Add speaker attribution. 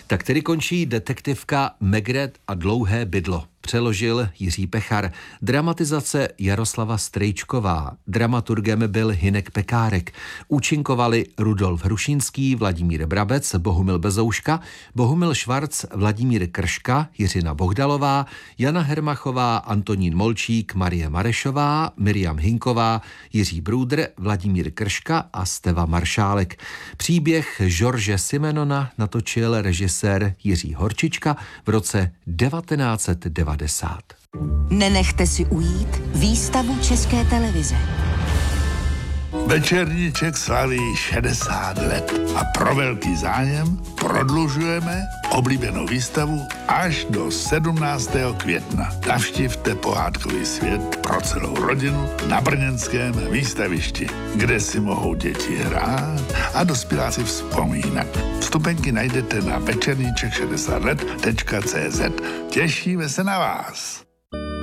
Speaker 1: Tak tedy končí detektivka Megret a dlouhé bydlo. Přeložil Jiří Pechar. Dramatizace Jaroslava Strejčková. Dramaturgem byl Hynek Pekárek. Účinkovali Rudolf Hrušínský, Vladimír Brabec, Bohumil Bezouška, Bohumil Švarc, Vladimír Krška, Jiřina Bohdalová, Jana Hermachová, Antonín Molčík, Marie Marešová, Miriam Hinková, Jiří Brůdr, Vladimír Krška a Steva Maršálek. Příběh George Simenona natočil režisér Jiří Horčička v roce 1990.
Speaker 2: Nenechte si ujít výstavu České televize.
Speaker 3: Večerníček slaví 60 let a pro velký zájem prodlužujeme oblíbenou výstavu až do 17. května. Navštivte pohádkový svět pro celou rodinu na brněnském výstavišti, kde si mohou děti hrát a dospěláci vzpomínat. Vstupenky najdete na večerníček60let.cz. Těšíme se na vás.